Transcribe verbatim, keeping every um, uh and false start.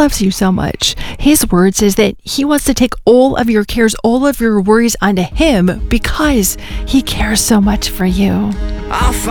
loves you so much. His word says that he wants to take all of your cares, all of your worries onto him because he cares so much for you. I'll